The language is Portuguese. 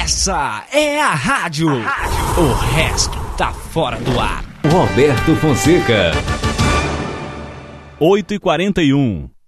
Essa é a rádio. O resto tá fora do ar. Roberto Fonseca. 8h41.